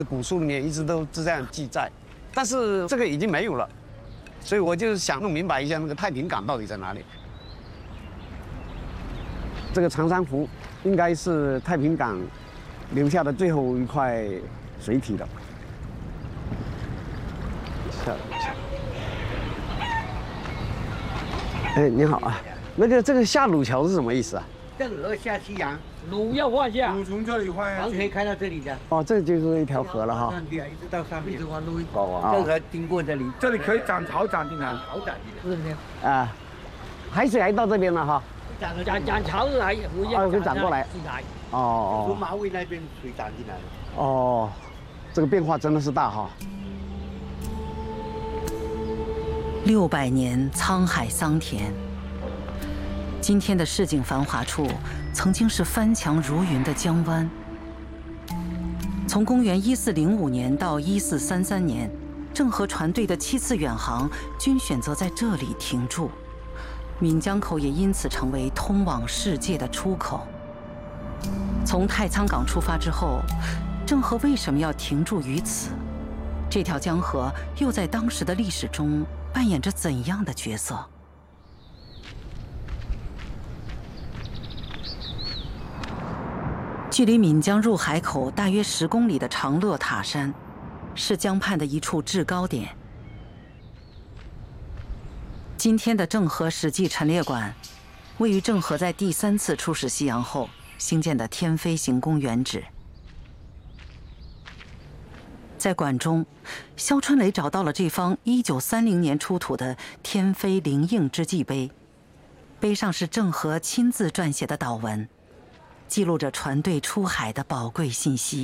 古书里面一直都是这样记载，但是这个已经没有了，所以我就想弄明白一下那个太平港到底在哪里。这个长山湖应该是太平港留下的最后一块水体了。哎，你好啊，这个下鲁桥是什么意思啊？ 正河下西洋， 鲁要画下， 鲁从这里画下去，可以开到这里的。 哦，这就是一条河了哈。 上去啊，一直到上面，一直往路。 哦正河经过这里， 这里可以涨潮涨进来， 好涨进来。是的。 啊，海水还到这边了哈。 涨潮是还会涨过来。哦从马尾那边水涨进来了。 哦，这个变化真的是大哈。 600年沧海桑田，今天的市井繁华处，曾经是翻墙如云的江湾。从公元1405年到1433年，郑和船队的7次远航均选择在这里停驻，闽江口也因此成为通往世界的出口。从太仓港出发之后，郑和为什么要停驻于此？这条江河又在当时的历史中扮演着怎样的角色？距离闽江入海口大约10公里的长乐塔山，是江畔的一处制高点。今天的郑和史记陈列馆，位于郑和在第3次出使西洋后兴建的天妃行宫原址。在馆中，萧春雷找到了这方1930年出土的天妃灵应之祭碑，碑上是郑和亲自撰写的祷文，记录着船队出海的宝贵信息。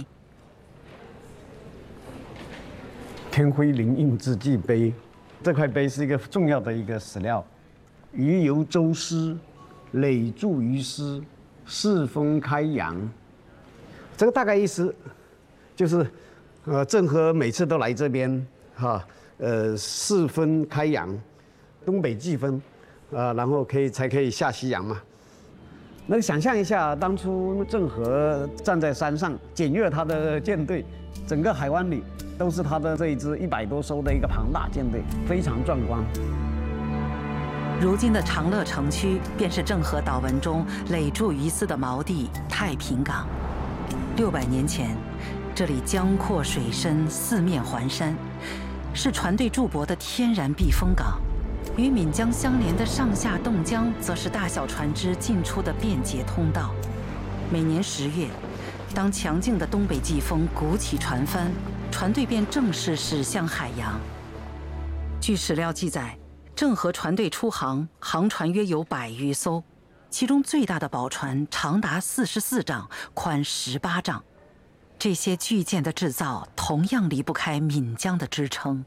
天妃灵应之祭碑，这块碑是一个重要的一个史料。余游舟师，累著于师，世风开扬。这个大概意思就是。郑和每次都来这边，四分开洋，东北季风，然后才可以下西洋嘛。那想象一下，当初郑和站在山上检阅他的舰队，整个海湾里都是他的这一支100多艘的一个庞大舰队，非常壮观。 如今的长乐城区，便是郑和祷文中累著于斯的锚地太平港。600年前。这里江阔水深，四面环山，是船队驻泊的天然避风港。与闽江相连的上下洞江，则是大小船只进出的便捷通道。每年10月，当强劲的东北季风鼓起船帆，船队便正式驶向海洋。据史料记载，郑和船队出航，航船约有100余艘，其中最大的宝船长达44丈，宽18丈。这些巨舰的制造同样离不开闽江的支撑。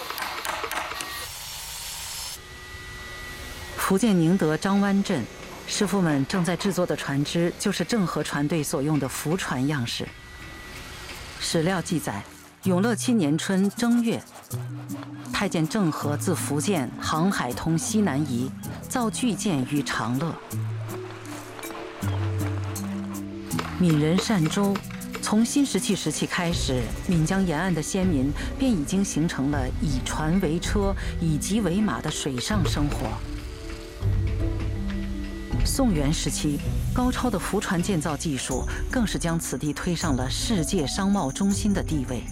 福建宁德张湾镇，师傅们正在制作的船只就是郑和船队所用的福船样式。史料记载，永乐7年春正月，太监郑和自福建航海通西南夷，造巨舰于长乐。闽人善舟。从新石器时期开始，闽江沿岸的先民便已经形成了以船为车、以级为马的水上生活。宋元时期，高超的浮船建造技术更是将此地推上了世界商贸中心的地位。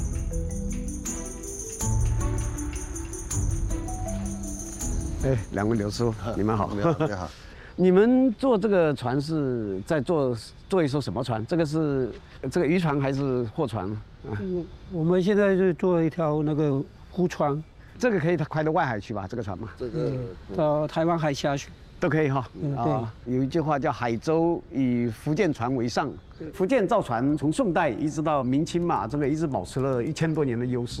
哎，两位刘师傅，你们好。 你好，你好。 你们做这个船是在做一艘什么船？这个是渔船还是货船？ 我们现在是做一条那个湖船， 这个可以开到外海去吧？这个船嘛， 这个到台湾海峡去都可以哈。对，有一句话叫“海舟以福建船为上”，福建造船从宋代一直到明清嘛，这个一直保持了1000多年的优势。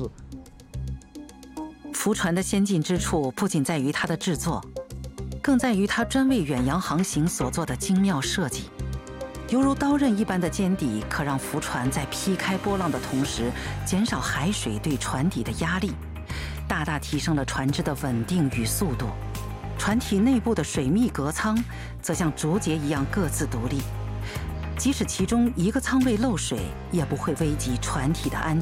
福船的先进之处不仅在于它的制作。更在于它专为远洋航行所做的精妙设计，犹如刀刃一般的尖底，可让浮船在劈开波浪的同时，减少海水对船底的压力，大大提升了船只的稳定与速度。船体内部的水密隔舱，则像竹节一样各自独立， 即使其中一个舱位漏水，也不会危及船体的安全。